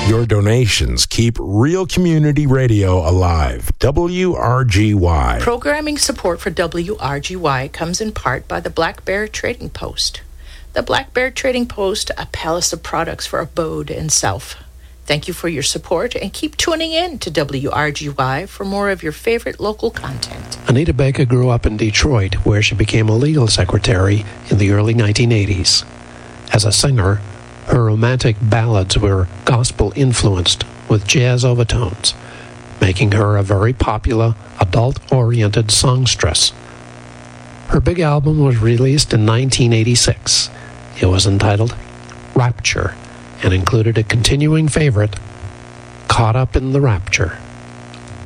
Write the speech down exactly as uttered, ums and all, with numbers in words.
Your donations keep real community radio alive. W R G Y. Programming support for W R G Y comes in part by the Black Bear Trading Post. The Black Bear Trading Post, a palace of products for abode and self. Thank you for your support, and keep tuning in to W R G Y for more of your favorite local content. Anita Baker grew up in Detroit, where she became a legal secretary in the early nineteen eighties. As a singer, her romantic ballads were gospel-influenced with jazz overtones, making her a very popular, adult-oriented songstress. Her big album was released in nineteen eighty-six. It was entitled Rapture and included a continuing favorite, Caught Up in the Rapture.